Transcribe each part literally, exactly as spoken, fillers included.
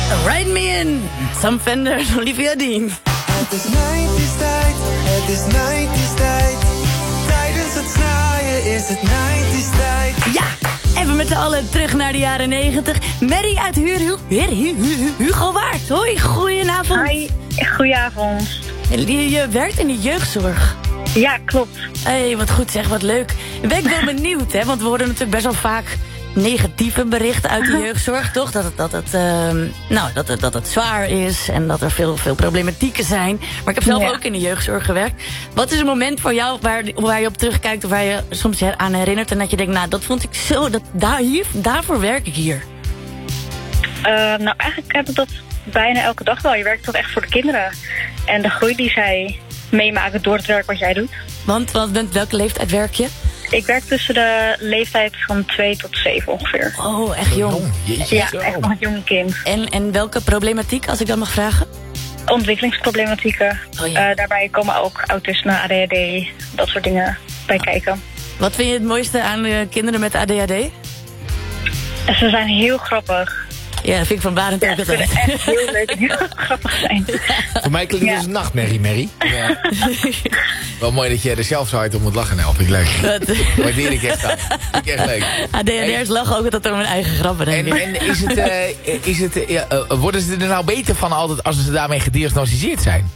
Ride Me In, Sam Fender, Olivia Dean. Het is nineties tijd, het is nineties tijd. Tijdens het snaaien is het nineties tijd. Ja, even met z'n allen terug naar de jaren negentig. Mary uit Huur, Hu- Hu- Hu- Hu- Hugo Waard. Hoi, goedenavond. Hoi, goedenavond. Je, je werkt in de jeugdzorg. Ja, klopt. Hé, hey, wat goed zeg, wat leuk. Ben ik wel benieuwd, hè, want we horen natuurlijk best wel vaak negatieve berichten uit de jeugdzorg, toch? Dat het, dat het, uh, nou, dat het, dat het zwaar is en dat er veel, veel problematieken zijn. Maar ik heb zelf Ja. ook in de jeugdzorg gewerkt. Wat is een moment voor jou waar, waar je op terugkijkt of waar je soms aan herinnert en dat je denkt, nou, dat vond ik zo, dat, daar, hier, daarvoor werk ik hier? Uh, nou, eigenlijk heb ik dat bijna elke dag wel. Je werkt toch echt voor de kinderen. En de groei die zij meemaken door het werk wat jij doet. Want, want met welke leeftijd werk je? Ik werk tussen de leeftijd van twee tot zeven ongeveer. Oh, echt jong. Jeetje, Ja, zo. echt nog een jong kind. En, en welke problematiek, als ik dat mag vragen? Ontwikkelingsproblematieken. Oh ja. Uh, daarbij komen ook autisme, A D H D, dat soort dingen bij kijken. Wat vind je het mooiste aan uh, kinderen met A D H D? En ze zijn heel grappig. Ja, dat vind ik van Barend Ja, ook ze kunnen altijd. echt heel leuk en heel grappig zijn. Voor mij klinkt het Ja. als een nachtmerrie, Mary. Ja. Wel mooi dat jij er zelf zo hard om moet lachen. Nou, vind ik leuk. Waardeer ik echt aan. Vind ik echt leuk. A D H D'ers lachen ook altijd om hun eigen grappen, denk En, ik. en is het, uh, is het, uh, ja, uh, worden ze er nou beter van altijd als ze daarmee gediagnosticeerd zijn?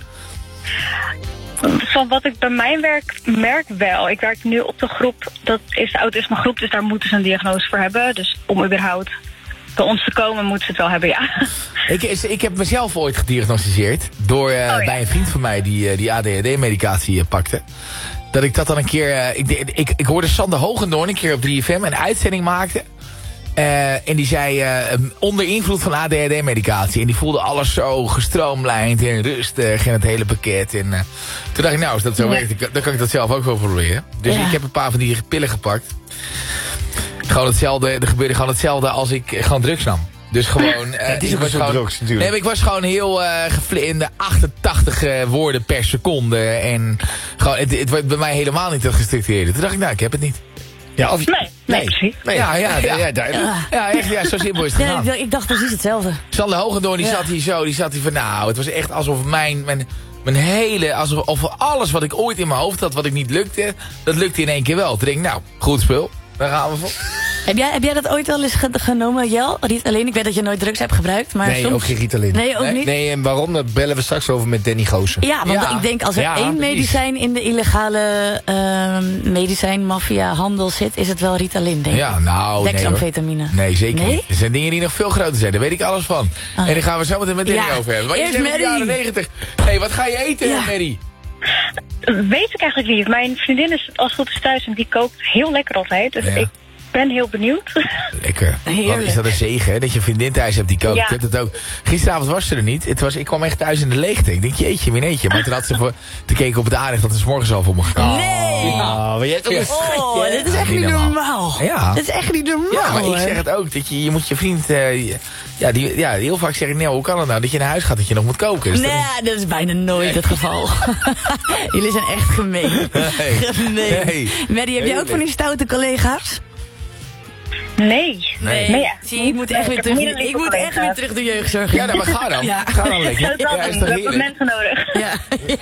Van wat ik bij mijn werk merk wel. Ik werk nu op de groep, dat is de autismegroep, dus daar moeten ze een diagnose voor hebben. Dus om überhaupt bij ons te komen, moeten ze het wel hebben, ja. Ik, ik heb mezelf ooit gediagnosticeerd door uh, oh, ja. bij een vriend van mij die, uh, die A D H D-medicatie uh, pakte. Dat ik dat dan een keer... Uh, ik, ik, ik hoorde Sander Hogendoorn een keer op drie F M een uitzending maakte. Uh, en die zei uh, onder invloed van A D H D-medicatie. En die voelde alles zo gestroomlijnd en rustig en het hele pakket. En uh, toen dacht ik, nou, als dat zo ja. werkt, dan kan ik dat zelf ook wel proberen. Dus Ja. ik heb een paar van die pillen gepakt. Gewoon hetzelfde, er gebeurde gewoon hetzelfde als ik gewoon drugs nam. Dus gewoon... Uh, het is ik ook was een soort gewoon, drugs, natuurlijk. Nee, maar ik was gewoon heel uh, geflinde achtentachtig uh, woorden per seconde. En gewoon, het, het werd bij mij helemaal niet dat gestructureerde. Toen dacht ik, nou, ik heb het niet. Ja, of, Nee, nee, nee. precies. nee. Ja, ja, ja. ja, duidelijk. Ja, echt, ja, zo simpel is het Ja, gegaan. ik, ik dacht precies hetzelfde. Sander Hogendoorn, die Ja. zat hier zo, die zat hier van, nou, het was echt alsof mijn, mijn, mijn hele, alsof of alles wat ik ooit in mijn hoofd had, wat ik niet lukte, dat lukte in één keer wel. Toen denk ik, nou, goed spul, daar gaan we voor. Heb jij, heb jij dat ooit wel eens ge- genomen, Jel? Ritalin? Ik weet dat je nooit drugs hebt gebruikt, maar Nee, soms... ook geen Ritalin. Nee, ook Nee? niet? Nee, en waarom? Daar bellen we straks over met Danny Goosen. Ja, want Ja. ik denk als er Ja, één precies. medicijn in de illegale uh, medicijnmafia-handel zit, is het wel Ritalin, denk ik. Ja, nou, nee hoor. Dexamfetamine. Nee, zeker Nee? niet. Er zijn dingen die nog veel groter zijn, daar weet ik alles van. Ah. En daar gaan we zo meteen met Danny Ja. over hebben. Maar Eerst eerst in de Mary. jaren negentig. Hé, hey, wat ga je eten, Ja. Mary? Weet ik eigenlijk niet. Mijn vriendin is als het goed is thuis en die kookt heel lekker altijd. Dus Ja. ik ben heel benieuwd. Lekker. Heerlijk. Wat is dat een zegen, hè? Dat je een vriendin thuis hebt die kookt. Ja. Ik heb het ook. Gisteravond was ze er niet. Het was, ik kwam echt thuis in de leegte. Ik denk, jeetje, mineetje. Maar toen had ze voor, te keken op het aardig dat ze 's morgens al voor me gekookt. Nee! Oh, maar jij hebt ook een Oh, dit is echt Niet niet normaal. normaal. Ja. Dit is echt niet normaal. Ja, maar ik hoor. zeg het ook. Dat je, je moet je vriend... Uh, ja, die, ja, heel vaak zeg ik, nee, hoe kan het nou dat je naar huis gaat dat je nog moet koken? Dus dat Nee, dat is bijna nooit het geval. Jullie zijn echt gemeen. Nee. Gemeen. Nee. Maddie, heb jij ook van die stoute collega's? Nee. Nee. Nee, ja. Zie, ik moet echt weer terug, ik moet echt weer terug de jeugdzorg. Ja, nou, maar ga dan. Ja. Ga dan lekker. Dat Ja, is is toch we hebben heerlijk? mensen nodig. Ja.